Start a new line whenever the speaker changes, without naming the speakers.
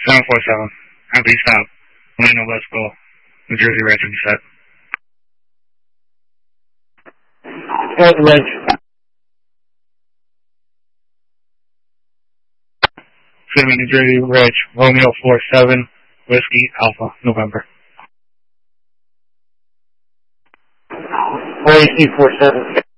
747. Happy stop. Orlando West Goal. New Jersey Regiment set.
Reg.
Cinnamon, New Jersey Reg. Romeo 47. Whiskey Alpha. November.
RAC 47.